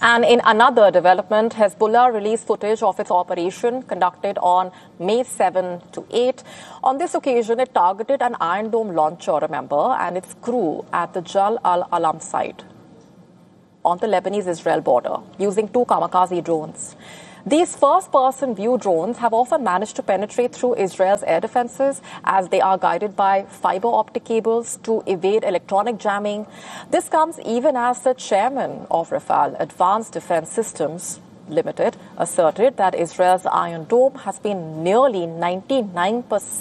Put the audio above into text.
And in another development, Hezbollah released footage of its operation conducted on May 7 to 8. On this occasion, it targeted an Iron Dome launcher, remember, and its crew at the Jal al-Alam site on the Lebanese-Israel border using 2 kamikaze drones. These first-person view drones have often managed to penetrate through Israel's air defenses as they are guided by fiber optic cables to evade electronic jamming. This comes even as the chairman of Rafale Advanced Defense Systems Limited asserted that Israel's Iron Dome has been nearly 99%